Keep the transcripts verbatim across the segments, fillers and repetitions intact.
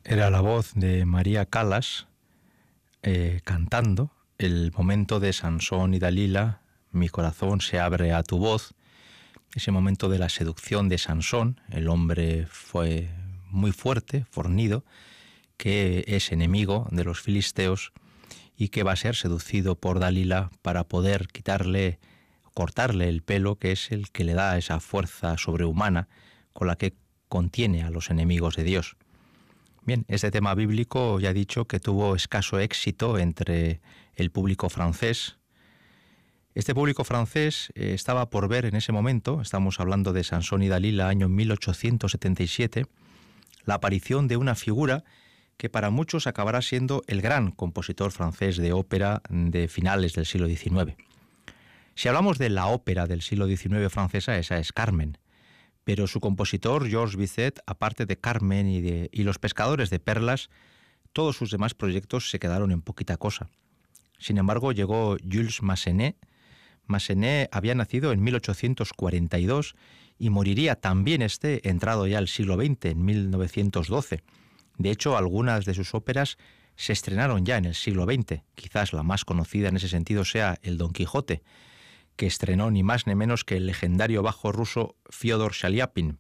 Era la voz de María Callas eh, cantando el momento de Sansón y Dalila, mi corazón se abre a tu voz, ese momento de la seducción de Sansón. El hombre fue muy fuerte, fornido, que es enemigo de los filisteos y que va a ser seducido por Dalila para poder quitarle, cortarle el pelo, que es el que le da esa fuerza sobrehumana con la que contiene a los enemigos de Dios. Bien, este tema bíblico ya he dicho que tuvo escaso éxito entre el público francés. Este público francés eh, estaba por ver en ese momento, estamos hablando de Sansón y Dalila, año mil ochocientos setenta y siete, la aparición de una figura que para muchos acabará siendo el gran compositor francés de ópera de finales del siglo diecinueve. Si hablamos de la ópera del siglo diecinueve francesa, esa es Carmen. Pero su compositor, Georges Bizet, aparte de Carmen y, de, y Los pescadores de perlas, todos sus demás proyectos se quedaron en poquita cosa. Sin embargo, llegó Jules Massenet. Massenet había nacido en mil ochocientos cuarenta y dos y moriría también este entrado ya al siglo veinte, en mil novecientos doce. De hecho, algunas de sus óperas se estrenaron ya en el siglo veinte. Quizás la más conocida en ese sentido sea El Don Quijote, que estrenó ni más ni menos que el legendario bajo ruso Fyodor Shaliapin.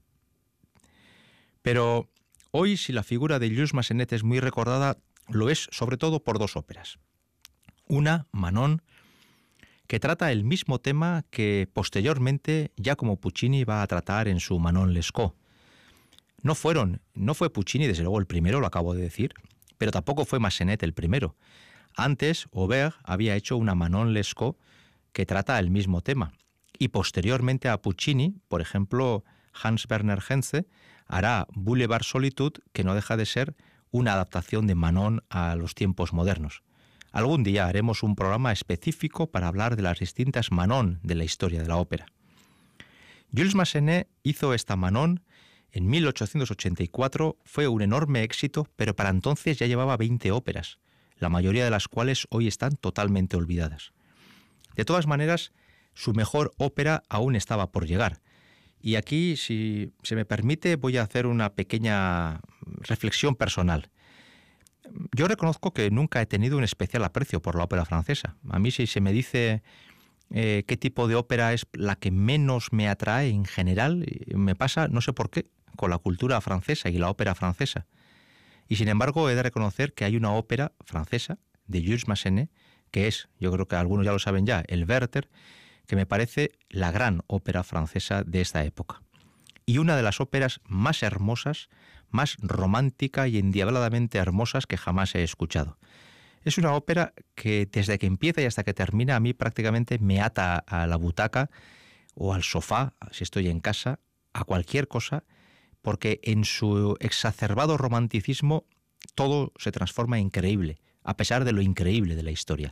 Pero hoy, si la figura de Jules Massenet es muy recordada, lo es sobre todo por dos óperas. Una, Manon, que trata el mismo tema que posteriormente Giacomo Puccini va a tratar en su Manon Lescaut. No fueron, no fue Puccini desde luego el primero, lo acabo de decir, pero tampoco fue Massenet el primero. Antes, Auber había hecho una Manon Lescaut que trata el mismo tema. Y posteriormente a Puccini, por ejemplo, Hans Werner Henze hará Boulevard Solitude, que no deja de ser una adaptación de Manon a los tiempos modernos. Algún día haremos un programa específico para hablar de las distintas Manon de la historia de la ópera. Jules Massenet hizo esta Manon en mil ochocientos ochenta y cuatro, fue un enorme éxito, pero para entonces ya llevaba veinte óperas, la mayoría de las cuales hoy están totalmente olvidadas. De todas maneras, su mejor ópera aún estaba por llegar. Y aquí, si se me permite, voy a hacer una pequeña reflexión personal. Yo reconozco que nunca he tenido un especial aprecio por la ópera francesa. A mí, si se me dice eh, qué tipo de ópera es la que menos me atrae en general, me pasa, no sé por qué, con la cultura francesa y la ópera francesa. Y sin embargo, he de reconocer que hay una ópera francesa de Jules Massenet, que es, yo creo que algunos ya lo saben ya, el Werther, que me parece la gran ópera francesa de esta época. Y una de las óperas más hermosas, más romántica y endiabladamente hermosas que jamás he escuchado. Es una ópera que desde que empieza y hasta que termina a mí prácticamente me ata a la butaca o al sofá, si estoy en casa, a cualquier cosa, porque en su exacerbado romanticismo todo se transforma increíble, a pesar de lo increíble de la historia.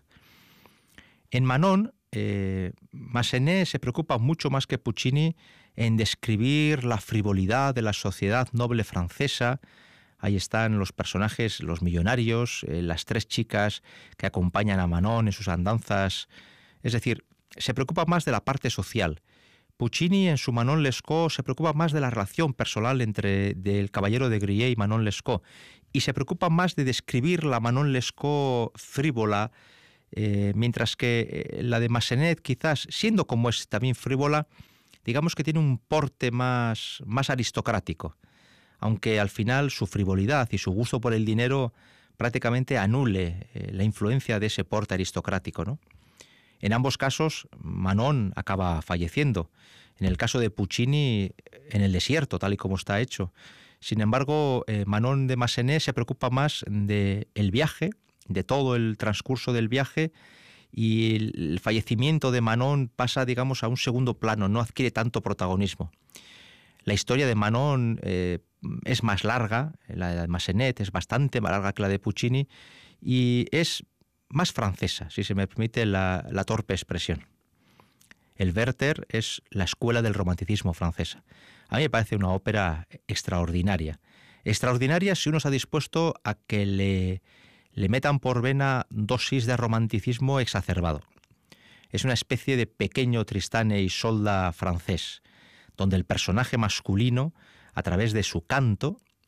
En Manon, eh, Massenet se preocupa mucho más que Puccini en describir la frivolidad de la sociedad noble francesa. Ahí están los personajes, los millonarios, eh, las tres chicas que acompañan a Manon en sus andanzas. Es decir, se preocupa más de la parte social. Puccini en su Manon Lescaut se preocupa más de la relación personal entre del caballero de Grillet y Manon Lescaut, y se preocupa más de describir la Manon Lescaut frívola, eh, mientras que eh, la de Massenet, quizás, siendo como es también frívola, digamos que tiene un porte más, más aristocrático, aunque al final su frivolidad y su gusto por el dinero prácticamente anule eh, la influencia de ese porte aristocrático, ¿no? En ambos casos, Manon acaba falleciendo. En el caso de Puccini, en el desierto, tal y como está hecho. Sin embargo, eh, Manon de Massenet se preocupa más del viaje, de todo el transcurso del viaje, y el, el fallecimiento de Manon pasa, digamos, a un segundo plano, no adquiere tanto protagonismo. La historia de Manon eh, es más larga, la de Massenet es bastante más larga que la de Puccini, y es más francesa, si se me permite la, la torpe expresión. El Werther es la escuela del romanticismo francesa. A mí me parece una ópera extraordinaria. Extraordinaria si uno está dispuesto a que le, le metan por vena dosis de romanticismo exacerbado. Es una especie de pequeño Tristán e Isolda francés, donde el personaje masculino, a través de su canto,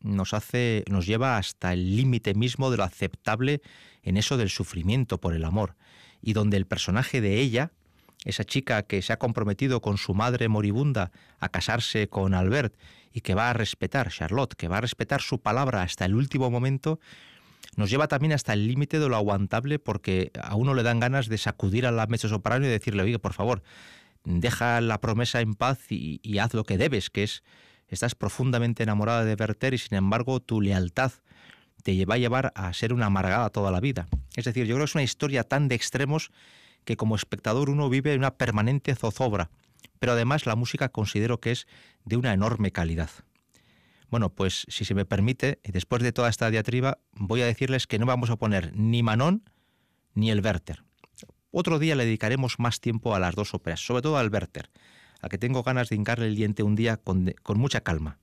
nos hace, nos lleva hasta el límite mismo de lo aceptable en eso del sufrimiento por el amor, y donde el personaje de ella, esa chica que se ha comprometido con su madre moribunda a casarse con Albert y que va a respetar, Charlotte, que va a respetar su palabra hasta el último momento, nos lleva también hasta el límite de lo aguantable, porque a uno le dan ganas de sacudir a la mezzosoprano y decirle, oye, por favor, deja la promesa en paz y, y haz lo que debes, que es, estás profundamente enamorada de Werther y sin embargo tu lealtad te va a llevar a ser una amargada toda la vida. Es decir, yo creo que es una historia tan de extremos que como espectador uno vive una permanente zozobra, pero además la música considero que es de una enorme calidad. Bueno, pues si se me permite, después de toda esta diatriba, voy a decirles que no vamos a poner ni Manon ni el Werther. Otro día le dedicaremos más tiempo a las dos óperas, sobre todo al Werther, al que tengo ganas de hincarle el diente un día con, de, con mucha calma.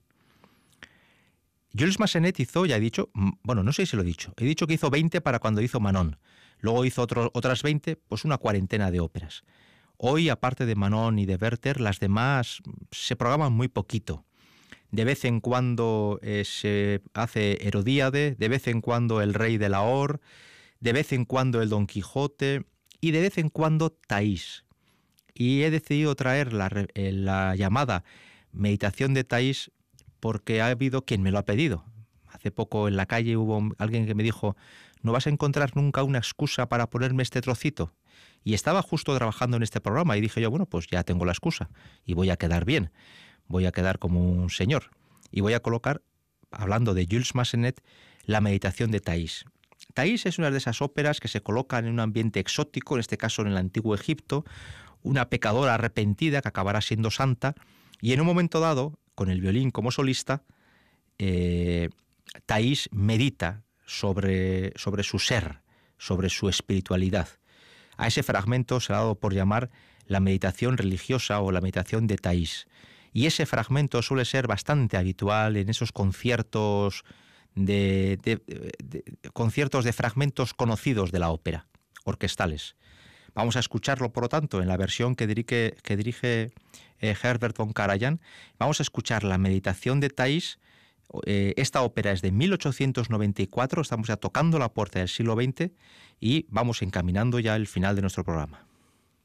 Jules Massenet hizo, ya he dicho, bueno, no sé si lo he dicho, he dicho que hizo veinte para cuando hizo Manon, luego hizo otro, otras veinte, pues una cuarentena de óperas. Hoy, aparte de Manon y de Werther, las demás se programan muy poquito. De vez en cuando eh, se hace Herodíade, de vez en cuando El Rey de Lahore, de vez en cuando el Don Quijote y de vez en cuando Thais. Y he decidido traer la, la llamada Meditación de Thais porque ha habido quien me lo ha pedido. Hace poco en la calle hubo alguien que me dijo, ¿no vas a encontrar nunca una excusa para ponerme este trocito? Y estaba justo trabajando en este programa y dije yo, bueno, pues ya tengo la excusa y voy a quedar bien, voy a quedar como un señor. Y voy a colocar, hablando de Jules Massenet, la Meditación de Thais. Thais es una de esas óperas que se colocan en un ambiente exótico, en este caso en el antiguo Egipto, una pecadora arrepentida que acabará siendo santa, y en un momento dado, con el violín como solista, eh, Thais medita sobre, sobre su ser, sobre su espiritualidad. A ese fragmento se ha dado por llamar la meditación religiosa o la meditación de Thais. Y ese fragmento suele ser bastante habitual en esos conciertos de, de, de, de, conciertos de fragmentos conocidos de la ópera, orquestales. Vamos a escucharlo, por lo tanto, en la versión que dirige, que dirige eh, Herbert von Karajan. Vamos a escuchar la Meditación de Thais. Eh, esta ópera es de mil ochocientos noventa y cuatro, estamos ya tocando la puerta del siglo veinte y vamos encaminando ya el final de nuestro programa.